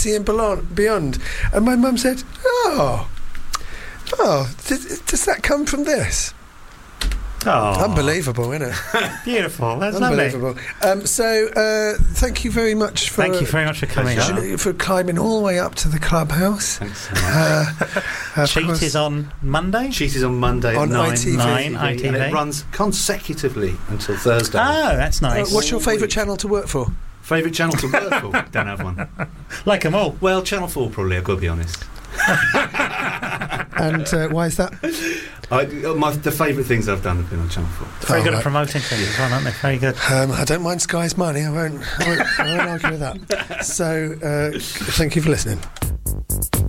Galaxy and Beyond. And my mum said, does that come from this? Oh, unbelievable, isn't it? Beautiful. That's unbelievable. Lovely. Thank you very much for coming up. For climbing all the way up to the clubhouse. Thanks so much. Cheat is on Monday. Cheat is on Monday on at 9 ITV. And it runs consecutively until Thursday. Oh, that's nice. What's your favourite channel to work for? Favourite channel to work for? Don't have one. Like them all. Well, Channel 4 probably, I've got to be honest. And why is that? The favourite things I've done have been on Channel 4. Very good at promoting things as well, aren't they? Very good. I don't mind Sky's money. I won't argue with that. So, thank you for listening.